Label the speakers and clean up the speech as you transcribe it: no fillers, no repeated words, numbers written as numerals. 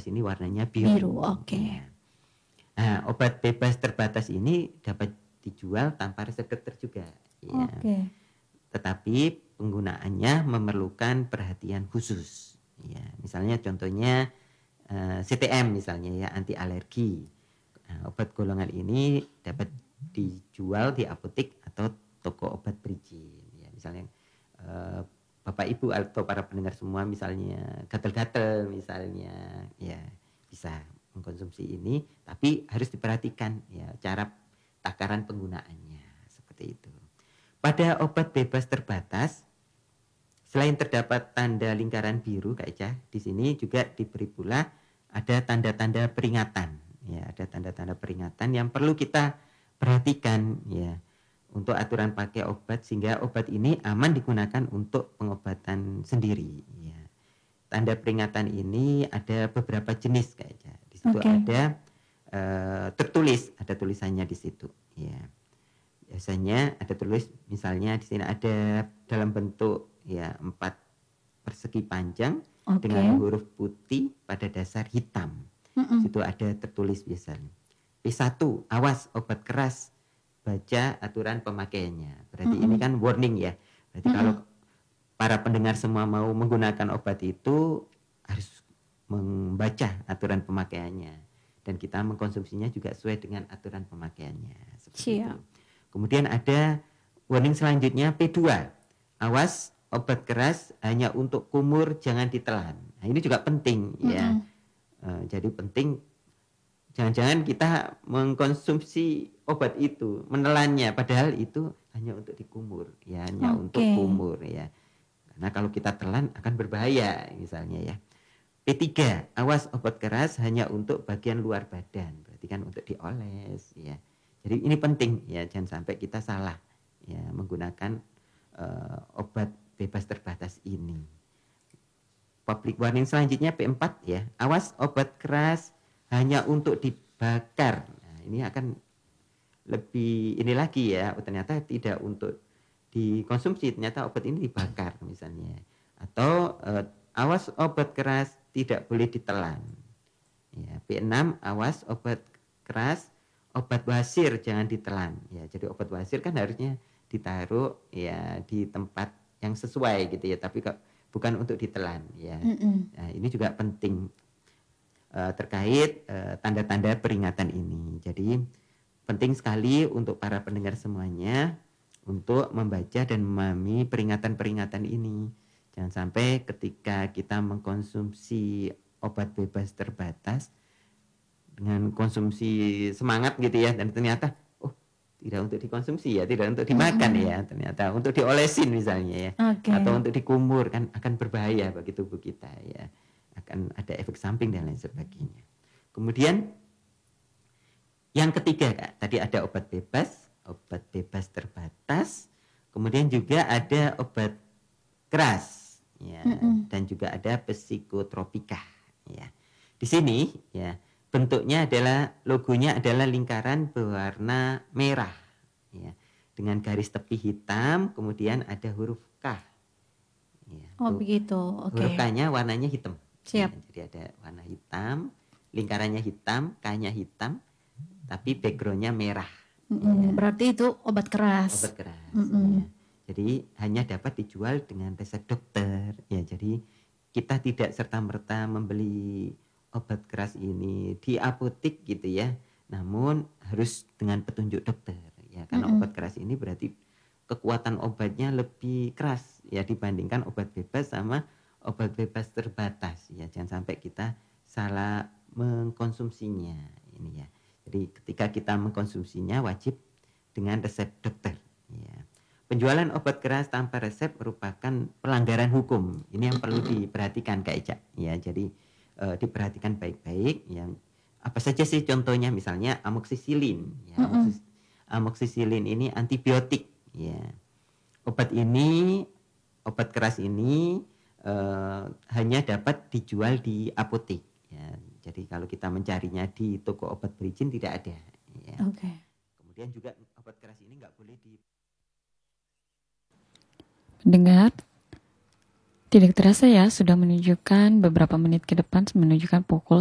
Speaker 1: terbatas ini warnanya biru.
Speaker 2: Biru, oke.
Speaker 1: Ya. Nah, obat bebas terbatas ini dapat dijual tanpa resep dokter juga. Ya.
Speaker 2: Oke.
Speaker 1: Tetapi penggunaannya memerlukan perhatian khusus. Ya, misalnya contohnya CTM misalnya ya, anti alergi. Nah, obat golongan ini dapat dijual di apotek atau toko obat berizin. Ya, misalnya Bapak Ibu atau para pendengar semua misalnya gatal-gatal misalnya, ya bisa mengkonsumsi ini, tapi harus diperhatikan ya cara takaran penggunaannya seperti itu. Pada obat bebas terbatas, selain terdapat tanda lingkaran biru Kak Eca, di sini juga diberi pula ada tanda-tanda peringatan. Ya, ada tanda-tanda peringatan yang perlu kita perhatikan ya untuk aturan pakai obat sehingga obat ini aman digunakan untuk pengobatan sendiri. Ya. Tanda peringatan ini ada beberapa jenis Kak Eca. Di situ ada tertulis, ada tulisannya di situ. Ya. Biasanya ada tulis misalnya di sini ada dalam bentuk ya 4 persegi panjang dengan huruf putih pada dasar hitam. Situ ada tertulis biasanya. P1, awas obat keras, baca aturan pemakaiannya. Berarti ini kan warning ya. Berarti kalau para pendengar semua mau menggunakan obat itu harus membaca aturan pemakaiannya dan kita mengkonsumsinya juga sesuai dengan aturan pemakaiannya. Seperti itu. Kemudian ada warning selanjutnya P2. Awas obat keras hanya untuk kumur, jangan ditelan. Nah, ini juga penting ya. Jadi penting jangan-jangan kita mengkonsumsi obat itu, menelannya padahal itu hanya untuk dikumur, ya hanya untuk kumur ya. Karena kalau kita telan akan berbahaya misalnya ya. P3, awas obat keras hanya untuk bagian luar badan, berarti kan untuk dioles ya. Jadi ini penting ya, jangan sampai kita salah ya menggunakan obat bebas terbatas ini. Public warning selanjutnya P4 ya, awas obat keras hanya untuk dibakar. Nah, ini akan lebih ini lagi ya, ternyata tidak untuk dikonsumsi, ternyata obat ini dibakar misalnya. Atau awas obat keras tidak boleh ditelan. Ya, P6 awas obat keras, obat wasir jangan ditelan. Ya, jadi obat wasir kan harusnya ditaruh ya di tempat yang sesuai gitu ya, tapi bukan untuk ditelan ya. Nah, ini juga penting terkait tanda-tanda peringatan ini. Jadi penting sekali untuk para pendengar semuanya untuk membaca dan memahami peringatan-peringatan ini. Jangan sampai ketika kita mengkonsumsi obat bebas terbatas dengan konsumsi semangat gitu ya, dan ternyata tidak untuk dikonsumsi ya, tidak untuk dimakan ya, ternyata untuk diolesin misalnya ya, atau untuk dikumur kan akan berbahaya bagi tubuh kita ya, akan ada efek samping dan lain sebagainya. Kemudian yang ketiga Kak, tadi ada obat bebas terbatas, kemudian juga ada obat keras ya, dan juga ada psikotropika ya. Di sini ya bentuknya adalah, logonya adalah lingkaran berwarna merah ya, dengan garis tepi hitam, kemudian ada huruf K ya,
Speaker 2: begitu,
Speaker 1: huruf K-nya warnanya hitam.
Speaker 2: Siap.
Speaker 1: Ya, jadi ada warna hitam, lingkarannya hitam, K-nya hitam, tapi backgroundnya merah ya.
Speaker 2: Berarti itu obat keras.
Speaker 1: Obat keras ya. Jadi hanya dapat dijual dengan resep dokter ya, jadi kita tidak serta-merta membeli obat keras ini di apotek gitu ya, namun harus dengan petunjuk dokter ya, karena obat keras ini berarti kekuatan obatnya lebih keras ya dibandingkan obat bebas sama obat bebas terbatas ya. Jangan sampai kita salah mengkonsumsinya ini ya. Jadi ketika kita mengkonsumsinya wajib dengan resep dokter ya. Penjualan obat keras tanpa resep merupakan pelanggaran hukum. Ini yang perlu diperhatikan Kak Eca ya. Jadi diperhatikan baik-baik yang apa saja sih contohnya, misalnya amoksisilin ya. Amoksisilin ini antibiotik ya. Obat keras ini hanya dapat dijual di apotek ya. Jadi kalau kita mencarinya di toko obat berizin tidak ada ya. Kemudian juga obat keras ini nggak boleh
Speaker 3: Dengar, tidak terasa ya sudah menunjukkan beberapa menit ke depan menunjukkan pukul